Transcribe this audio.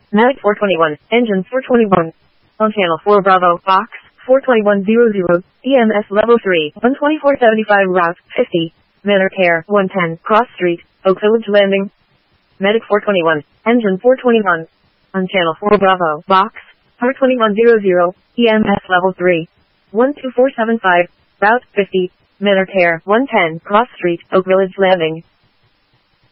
Medic 421, Engine 421. On Channel 4 Bravo, Box 42100, EMS Level 3, 12475 Route 50, Manor Care 110, Cross Street, Oak Village Landing. Medic 421, Engine 421. On Channel 4 Bravo, Box 42100, EMS Level 3, 12475, Route 50, Manor Care 110, Cross Street, Oak Village Landing.